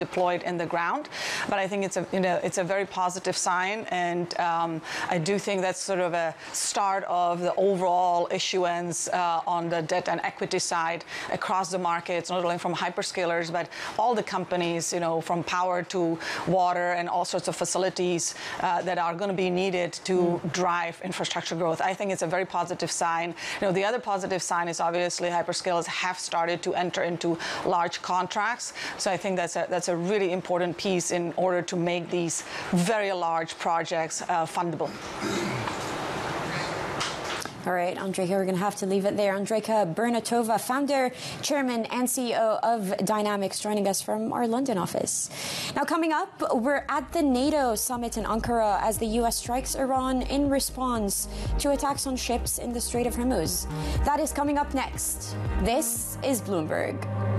deployed in the ground. But I think it's a very positive sign, and I do think that's sort of a start of the overall issuance on the debt and equity side across the markets, not only from hyperscalers, but all the companies, from power to water and all sorts of facilities that are going to be needed to drive infrastructure growth. I think it's a very positive sign. The other positive sign is obviously hyperscalers have started to enter into large contracts. So I think that's a really important piece in order to make these very large projects fundable. All right, Andreyka, we're going to have to leave it there. Andreyka Burnatova, founder, chairman, and CEO of Dynamics, joining us from our London office. Now, coming up, we're at the NATO summit in Ankara as the U.S. strikes Iran in response to attacks on ships in the Strait of Hormuz. That is coming up next. This is Bloomberg.